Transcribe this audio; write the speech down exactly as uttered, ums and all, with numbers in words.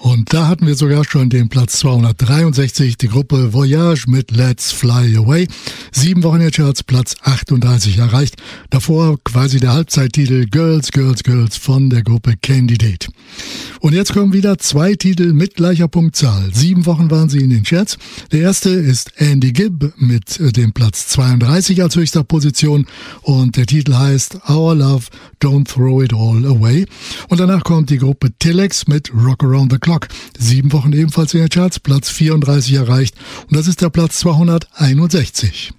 Und da hatten wir sogar schon den Platz zweihundertdreiundsechzig, die Gruppe Voyage mit Let's Fly Away. Sieben Wochen in den Charts, Platz achtunddreißig erreicht. Davor quasi der Halbzeittitel Girls, Girls, Girls von der Gruppe Candidate. Und jetzt kommen wieder zwei Titel mit gleicher Punktzahl. Sieben Wochen waren sie in den Charts. Der erste ist Andy Gibb mit dem Platz zweiunddreißig als höchster Position. Und der Titel heißt Our Love, Don't Throw It All Away. Und danach kommt die Gruppe Telex mit Rock Around the Clock. Sieben Wochen ebenfalls in den Charts, Platz vierunddreißig erreicht. Und das ist der Platz zweihunderteinundsechzig.